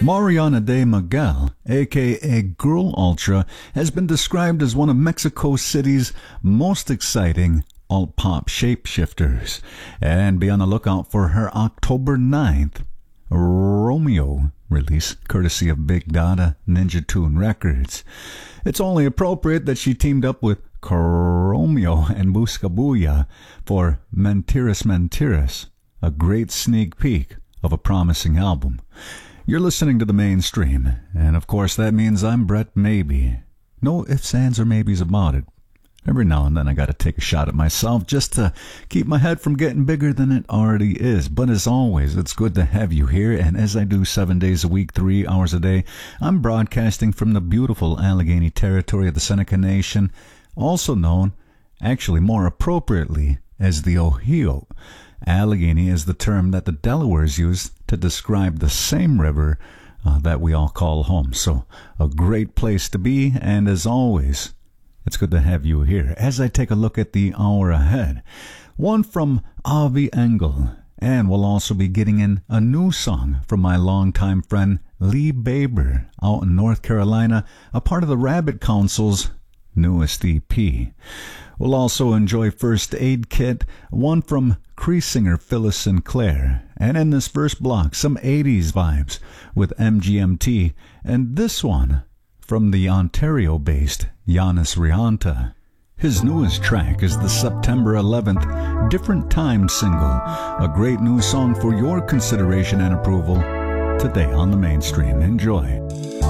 Mariana de Miguel, aka Girl Ultra, has been described as one of Mexico City's most exciting alt-pop shapeshifters. And be on the lookout for her October 9th Romeo release, courtesy of Big Dada Ninja Tune Records. It's only appropriate that she teamed up with Romeo and Buscabulla for Mentiras Mentiras, a great sneak peek of a promising album. You're listening to The Mainstream, and of course that means I'm Brett Maybe. No ifs, ands, or maybes about it. Every now and then I gotta take a shot at myself just to keep my head from getting bigger than it already is. But as always, it's good to have you here, and as I do 7 days a week, 3 hours a day, I'm broadcasting from the beautiful Allegheny territory of the Seneca Nation, also known, actually more appropriately, as the Ohio. Allegheny is the term that the Delawares use to describe the same river that we all call home. So, a great place to be, and as always, it's good to have you here. As I take a look at the hour ahead, one from Avi Engel, and we'll also be getting in a new song from my longtime friend Lee Baber out in North Carolina, a part of the Rabbit Council's newest EP. We'll also enjoy First Aid Kit, one from Cree singer Phyllis Sinclair, and in this first block, some 80s vibes with MGMT, and this one from the Ontario-based Giannis Rianta. His newest track is the September 11th Different Time single, a great new song for your consideration and approval today on The Mainstream. Enjoy.